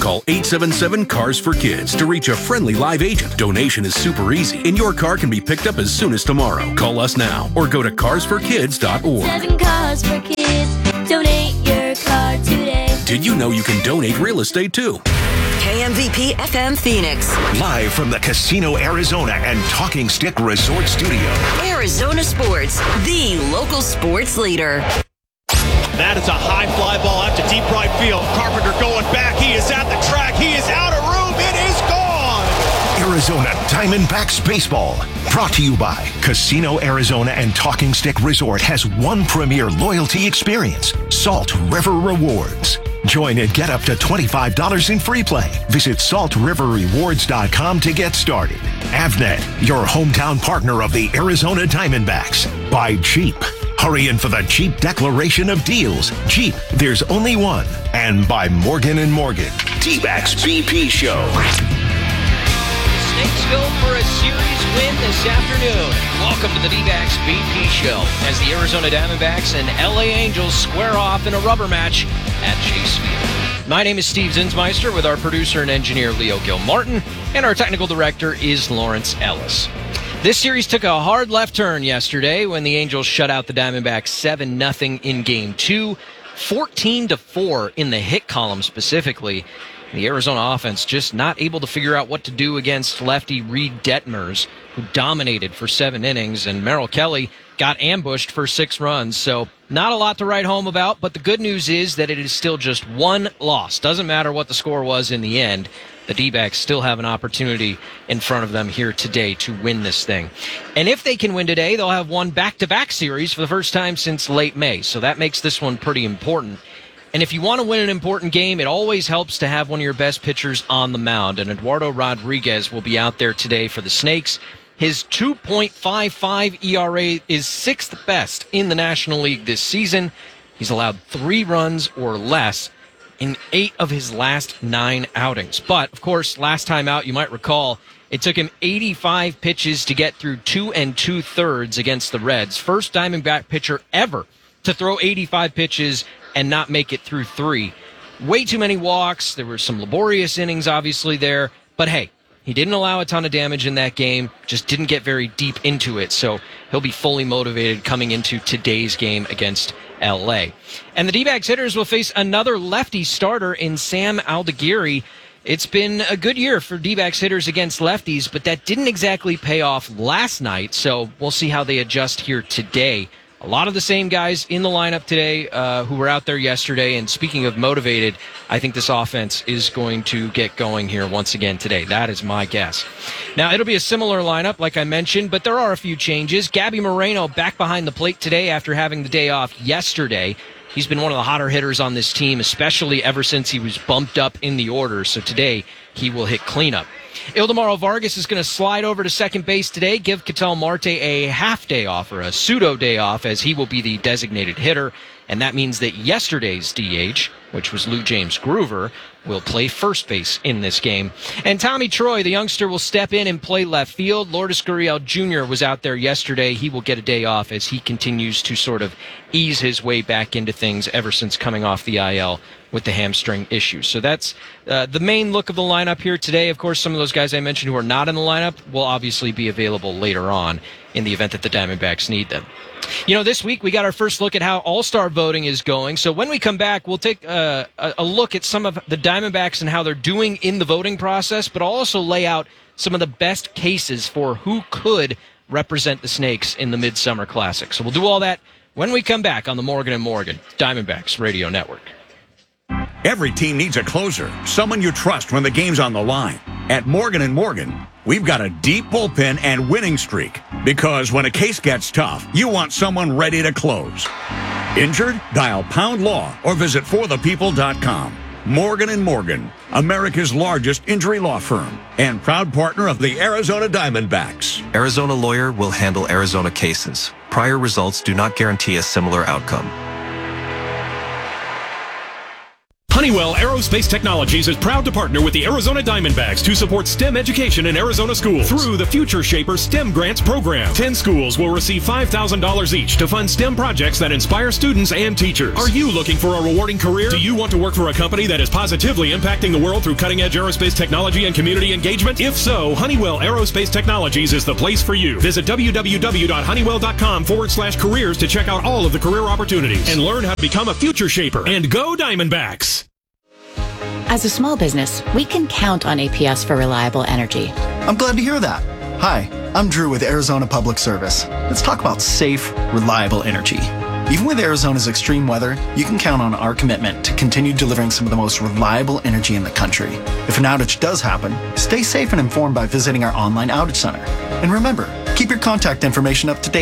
Call 877-CARS-FOR-KIDS to reach a friendly live agent. Donation is super easy, and your car can be picked up as soon as tomorrow. Call us now or go to carsforkids.org. 7 Cars for Kids. Donate your car today. Did you know you can donate real estate too? KMVP FM Phoenix. Live from the Casino Arizona and Talking Stick Resort Studio. Arizona Sports, the local sports leader. That is a high fly ball out to deep right field. Carpenter going back. He is at the track. He is out of room. It is gone. Arizona Diamondbacks Baseball. Brought to you by Casino Arizona and Talking Stick Resort has one premier loyalty experience, Salt River Rewards. Join and get up to $25 in free play. Visit saltriverrewards.com to get started. Avnet, your hometown partner of the Arizona Diamondbacks. By Jeep. Hurry in for the Jeep declaration of deals. Jeep, there's only one. And by Morgan & Morgan. D-Backs BP Show. Snakesville for a series win this afternoon. Welcome to the D-Backs BP Show as the Arizona Diamondbacks and LA Angels square off in a rubber match at Chase Field. My name is Steve Zinsmeister with our producer and engineer Leo Gilmartin, and our technical director is Lawrence Ellis. This series took a hard left turn yesterday when the Angels shut out the Diamondbacks 7-0 in Game 2, 14-4 in the hit column specifically. The Arizona offense just not able to figure out what to do against lefty Reed Detmers, who dominated for 7 innings, and Merrill Kelly got ambushed for 6 runs. So not a lot to write home about, but the good news is that it is still just one loss. Doesn't matter what the score was in the end. The D-backs still have an opportunity in front of them here today to win this thing. And if they can win today, they'll have won back-to-back series for the first time since late May. So that makes this one pretty important. And if you want to win an important game, it always helps to have one of your best pitchers on the mound. And Eduardo Rodriguez will be out there today for the Snakes. His 2.55 ERA is 6th best in the National League this season. He's allowed 3 runs or less in 8 of his last 9 outings. But, of course, last time out, you might recall, it took him 85 pitches to get through 2 2/3 against the Reds. First Diamondback pitcher ever to throw 85 pitches and not make it through 3. Way too many walks. There were some laborious innings, obviously, there. But, hey, he didn't allow a ton of damage in that game, just didn't get very deep into it. So he'll be fully motivated coming into today's game against L.A. And the D-backs hitters will face another lefty starter in Sam Aldeguerri. It's been a good year for D-backs hitters against lefties, but that didn't exactly pay off last night. So we'll see how they adjust here today. A lot of the same guys in the lineup today who were out there yesterday. And speaking of motivated, I think this offense is going to get going here once again today. That is my guess. Now, it'll be a similar lineup, like I mentioned, but there are a few changes. Gabby Moreno back behind the plate today after having the day off yesterday. He's been one of the hotter hitters on this team, especially ever since he was bumped up in the order. So today, he will hit cleanup. Ildemaro Vargas is going to slide over to second base today, give Ketel Marte a half day off or a pseudo day off, as he will be the designated hitter. And that means that yesterday's DH, which was Lou James Groover, will play first base in this game. And Tommy Troy, the youngster, will step in and play left field. Lourdes Gurriel Jr. was out there yesterday. He will get a day off as he continues to sort of ease his way back into things ever since coming off the IL with the hamstring issue. So that's the main look of the lineup here today. Of course, some of those guys I mentioned who are not in the lineup will obviously be available later on in the event that the Diamondbacks need them. You know, this week we got our first look at how All-Star voting is going. So when we come back, we'll take a look at some of the Diamondbacks and how they're doing in the voting process, but I'll also lay out some of the best cases for who could represent the Snakes in the Midsummer Classic. So we'll do all that when we come back on the Morgan & Morgan Diamondbacks Radio Network. Every team needs a closer, someone you trust when the game's on the line. At Morgan & Morgan, we've got a deep bullpen and winning streak, because when a case gets tough, you want someone ready to close. Injured? Dial Pound Law or visit forthepeople.com. Morgan & Morgan, America's largest injury law firm and proud partner of the Arizona Diamondbacks. Arizona Lawyer will handle Arizona cases. Prior results do not guarantee a similar outcome. Honeywell Aerospace Technologies is proud to partner with the Arizona Diamondbacks to support STEM education in Arizona schools through the Future Shaper STEM Grants program. 10 schools will receive $5,000 each to fund STEM projects that inspire students and teachers. Are you looking for a rewarding career? Do you want to work for a company that is positively impacting the world through cutting-edge aerospace technology and community engagement? If so, Honeywell Aerospace Technologies is the place for you. Visit www.honeywell.com/careers to check out all of the career opportunities and learn how to become a Future Shaper. And go Diamondbacks! As a small business, we can count on APS for reliable energy. I'm glad to hear that. Hi, I'm Drew with Arizona Public Service. Let's talk about safe, reliable energy. Even with Arizona's extreme weather, you can count on our commitment to continue delivering some of the most reliable energy in the country. If an outage does happen, stay safe and informed by visiting our online outage center. And remember, keep your contact information up to date